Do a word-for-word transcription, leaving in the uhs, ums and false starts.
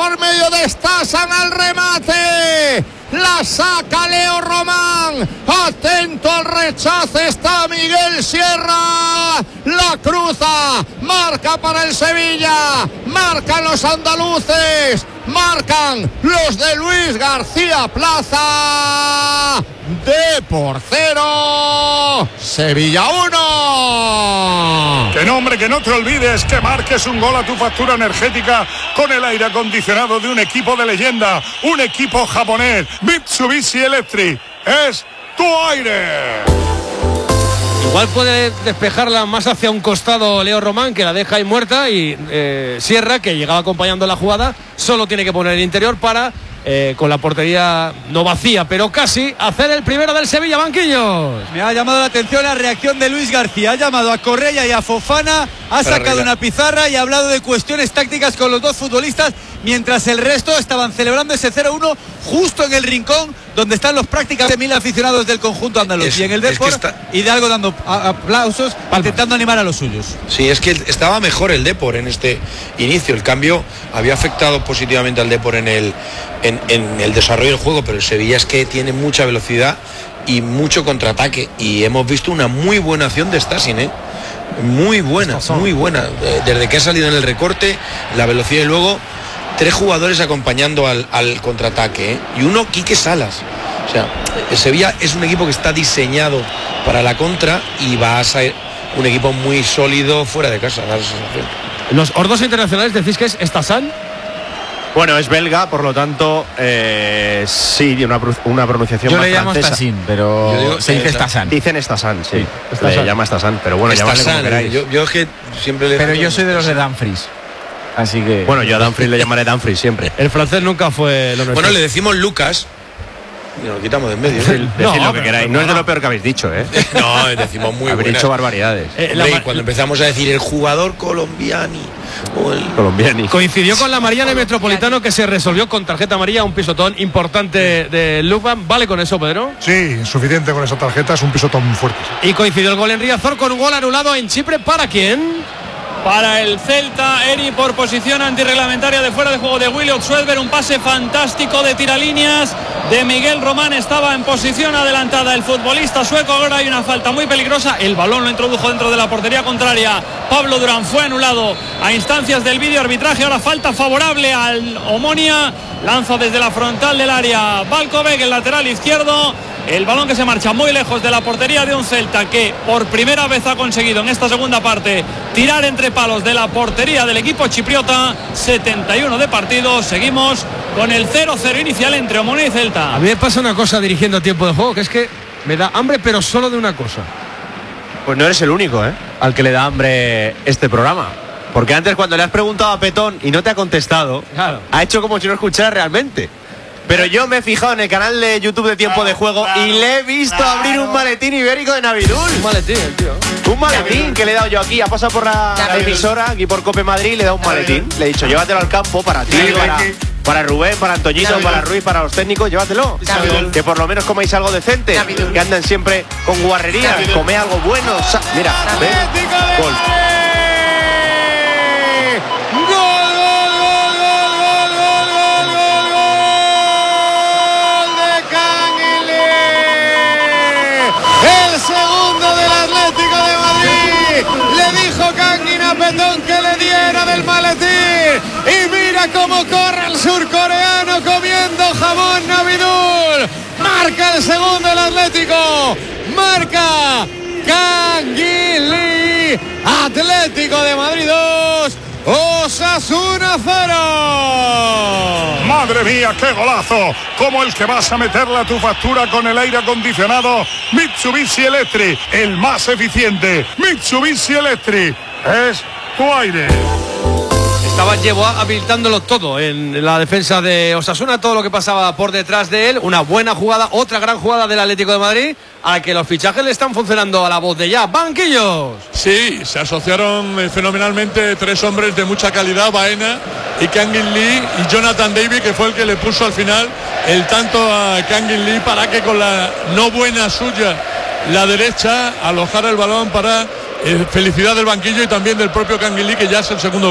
por medio de Stasan al remate. La saca Leo Román. Atento al rechace está Miguel Sierra. La cruza. Marca para el Sevilla. Marcan los andaluces. Marcan los de Luis García Plaza. De por cero. Sevilla uno. Que no, hombre, que no te olvides que marques un gol a tu factura energética con el aire acondicionado de un equipo de leyenda. Un equipo japonés. Mitsubishi Electric. Es tu aire. Igual puede despejarla más hacia un costado Leo Román, que la deja ahí muerta, y eh, Sierra, que llegaba acompañando la jugada, solo tiene que poner el interior para, eh, con la portería no vacía, pero casi, hacer el primero del Sevilla. Banquillos. Me ha llamado la atención la reacción de Luis García. Ha llamado a Correia y a Fofana, ha sacado una pizarra y ha hablado de cuestiones tácticas con los dos futbolistas, mientras el resto estaban celebrando ese cero uno justo en el rincón donde están los prácticamente mil aficionados del conjunto andaluz. Es, y en el Depor, es que está... Hidalgo dando aplausos, Palma, intentando animar a los suyos. Sí, es que estaba mejor el Depor en este inicio. El cambio había afectado positivamente al Depor en el, en, en el desarrollo del juego, pero el Sevilla es que tiene mucha velocidad y mucho contraataque, y hemos visto una muy buena acción de Stasin, ¿eh? Muy buena, muy buena. Desde que ha salido en el recorte, la velocidad, y luego tres jugadores acompañando al, al contraataque, ¿eh? Y uno, Quique Salas. O sea, el Sevilla es un equipo que está diseñado para la contra y va a ser un equipo muy sólido fuera de casa, da la sensación. Los ordos internacionales decís que es Stasan. Bueno, es belga, por lo tanto, eh, sí, una, una pronunciación Yo más le llamo francesa. Stasin, pero digo, se dice eh, Stasan. Dicen Stasan, sí. sí Stasan. Le llama Stasan, pero bueno, llamadle como queráis. Yo, yo es que siempre le... Pero yo soy de los de Dumfries. Así que... Bueno, yo a Dumfries le llamaré Dumfries siempre. El francés nunca fue lo nuestro. Bueno, le decimos Lucas y nos lo quitamos de en medio. Decid No, lo que pero, queráis. No, no es de lo peor que habéis dicho, ¿eh? No, decimos muy Habéis buenas. dicho barbaridades. Eh, Hombre, la, y cuando empezamos a decir el jugador colombiani o el... Colombiani. Coincidió con la Mariana y Metropolitano, que se resolvió con tarjeta amarilla, un pisotón importante de Luban. ¿Vale con eso, Pedro? Sí, suficiente con esa tarjeta, es un pisotón muy fuerte. Sí. Y coincidió el gol en Riazor con un gol anulado en Chipre. ¿Para quién? Para el Celta, Eri por posición antirreglamentaria de fuera de juego de Willy Oxuelver. Un pase fantástico de tiralíneas de Miguel Román. Estaba en posición adelantada el futbolista sueco. Ahora hay una falta muy peligrosa. El balón lo introdujo dentro de la portería contraria. Pablo Durán fue anulado a instancias del vídeo arbitraje. Ahora falta favorable al Omonia. Lanza desde la frontal del área Valkovec, el lateral izquierdo. El balón que se marcha muy lejos de la portería de un Celta que por primera vez ha conseguido en esta segunda parte tirar entre palos de la portería del equipo chipriota. setenta y uno de partido. Seguimos con el cero cero inicial entre Omonia y Celta. A mí me pasa una cosa dirigiendo tiempo de juego, que es que me da hambre, pero solo de una cosa. Pues no eres el único, ¿eh? Al que le da hambre este programa. Porque antes, cuando le has preguntado a Petón y no te ha contestado, claro, ha hecho como si no escuchara realmente. Pero yo me he fijado en el canal de YouTube de Tiempo de Juego y le he visto claro. abrir un maletín ibérico de Navidul. Un maletín, el tío. Un maletín que le he dado yo aquí. Ha pasado por la, la emisora, aquí por Cope Madrid, y le he dado un maletín. Le he dicho, llévatelo al campo para ti, para, para Rubén, para Antoñito, para Ruiz, para los técnicos, llévatelo. Que por lo menos comáis algo decente. Que andan siempre con guarrería. Come algo bueno. Mira, ve. Gol. Petón que le diera del maletín, y mira cómo corre el surcoreano comiendo jamón Navidul. Marca el segundo el Atlético, marca Kang In Lee. Atlético de Madrid dos, Osasuna cero. Madre mía, qué golazo, como el que vas a meterle a tu factura con el aire acondicionado Mitsubishi Electric, el más eficiente. Mitsubishi Electric es tu aire. Estaba llevo habilitándolo todo en la defensa de Osasuna, todo lo que pasaba por detrás de él. Una buena jugada, otra gran jugada del Atlético de Madrid, al que los fichajes le están funcionando a la voz de ya. ¡Banquillos! Sí, se asociaron fenomenalmente tres hombres de mucha calidad, Baena y Kang In Lee y Jonathan David, que fue el que le puso al final el tanto a Kang In Lee para que con la no buena suya, la derecha, alojara el balón para eh, felicidad del banquillo y también del propio Kang In Lee, que ya es el segundo